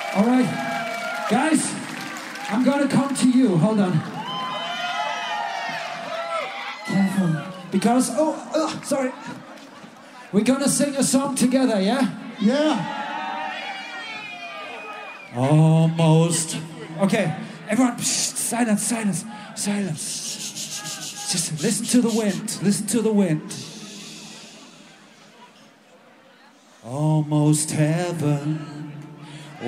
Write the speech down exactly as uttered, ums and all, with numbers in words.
All right, guys, I'm gonna come to you. Hold on. Careful. Because, oh, oh, sorry. We're gonna sing a song together, yeah? Yeah. Almost. Okay, everyone, psh, silence, silence, silence. Just listen to the wind, listen to the wind. Almost heaven.